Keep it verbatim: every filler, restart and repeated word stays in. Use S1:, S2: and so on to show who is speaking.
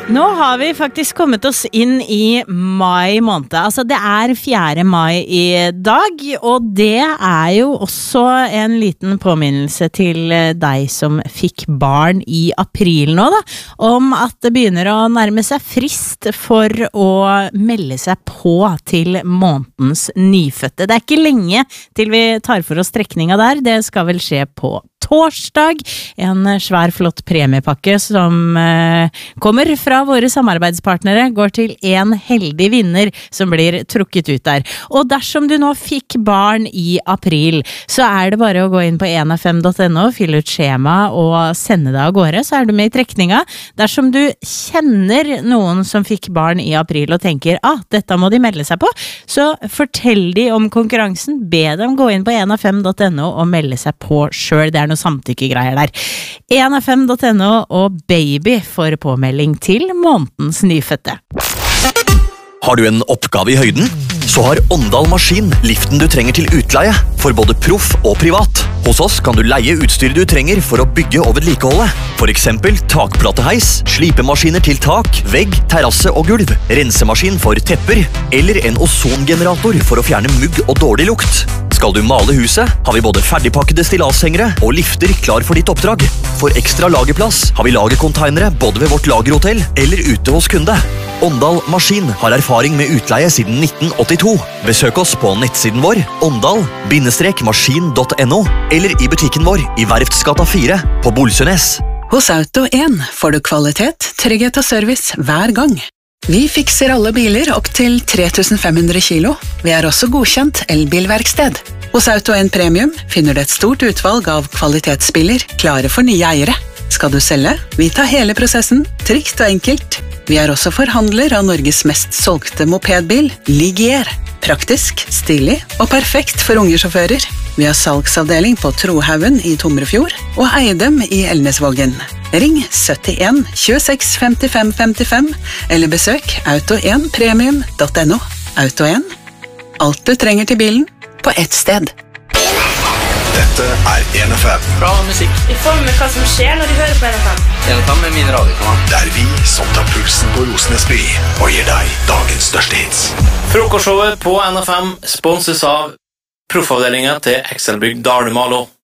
S1: Nå har vi faktisk kommet oss inn i mai måned. Altså det er fjerde mai i dag, og det er jo også en liten påminnelse til deg som fikk barn i april nå da, om at det begynner å nærme seg frist for å melde seg på til månedens nyfødte. Det er ikke lenge til vi tar for oss trekninga der, det skal vel skje på torsdag, en svær flott premiepakke som eh, kommer fra våre samarbeidspartnere, går til en heldig vinner som blir trukket ut der. Og dersom du nå fikk barn i april, så er det bare å gå inn på en f m punktum n o, fylle ut skjema og sende deg av gårde, så er du med i trekninga. Dersom du kjenner noen som fikk barn i april og tenker, ah, dette må de melde seg på, så fortell de om konkurransen, be dem gå inn på en f m punktum n o og melde seg på selv. Det er noe samtykkegreier der. en f m punktum n o og baby for påmelding til månedens nyfødte.
S2: Har du en oppgave i høyden? Så har Åndal Maskin liften du trenger til utleie, for både proff og privat. Hos oss kan du leie utstyret du trenger for å bygge og vedlikeholde. For eksempel takplateheis, slipemaskiner til tak, vegg, terrasse og gulv, rensemaskin for tepper, eller en ozongenerator for å fjerne mugg og dårlig lukt. Skal du male huset, har vi både ferdigpakkede stillashengere og lifter klar for ditt oppdrag. For ekstra lagerplass har vi lagercontainere både ved vårt lagerhotell eller ute hos kunde. Åndal Maskin har erfaring med utleie siden nitten åttito. Besøk oss på nettsiden vår, åndal maskin punktum n o, eller i butikken vår i Verftsgata fire på Bolsønes.
S3: Hos Auto en får du kvalitet, trygghet og service hver gang. Vi fikser alle biler opp til tre tusen fem hundre kilo. Vi er også godkjent elbilverksted. Hos Auto en Premium finner du et stort utvalg av kvalitetsbiler klare for nye eiere. Skal du selge? Vi tar hele prosessen, trygt og enkelt. Vi er også forhandler av Norges mest solgte mopedbil, Ligier. Praktisk, stilig og perfekt for unge sjåfører. Vi har salgsavdeling på Trohaugen i Tomrefjord og Eidem i Elnesvågen. Ring syttien tjueseks femtifem femtifem eller besøk auto en premium punktum n o. Auto en. Alt du trenger til bilen på ett sted.
S4: Dette er en F M.
S5: Bra musikk.
S6: Vi får med hva som skjer når de hører på en F M.
S5: En F M er min radiokanal.
S4: Det er vi som tar pulsen på Rosenesby og gir deg dagens største hits.
S5: Frokostshowet på N F M sponses av proffavdelingen til Excelbygg Dalmalo.